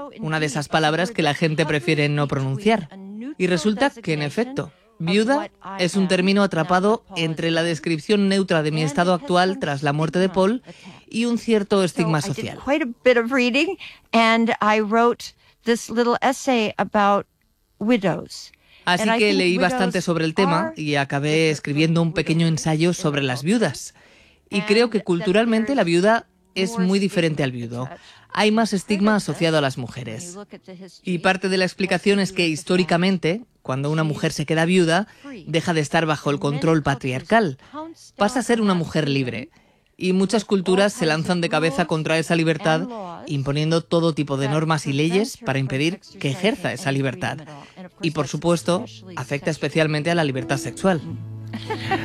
una de esas palabras que la gente prefiere no pronunciar. Y resulta que, en efecto, viuda es un término atrapado entre la descripción neutra de mi estado actual tras la muerte de Paul y un cierto estigma social. Así que leí bastante sobre el tema y acabé escribiendo un pequeño ensayo sobre las viudas. Y creo que culturalmente la viuda es muy diferente al viudo. Hay más estigma asociado a las mujeres. Y parte de la explicación es que históricamente, cuando una mujer se queda viuda, deja de estar bajo el control patriarcal. Pasa a ser una mujer libre. Y muchas culturas se lanzan de cabeza contra esa libertad, imponiendo todo tipo de normas y leyes para impedir que ejerza esa libertad. Y, por supuesto, afecta especialmente a la libertad sexual.